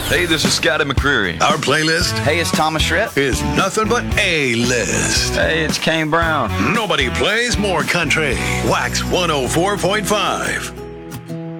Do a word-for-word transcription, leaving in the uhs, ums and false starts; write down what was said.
Hey, this is Scotty McCreery. Our playlist Hey, it's Thomas Schritt. is nothing but A-list. Hey, it's Kane Brown. Nobody plays more country. Wax one oh four point five.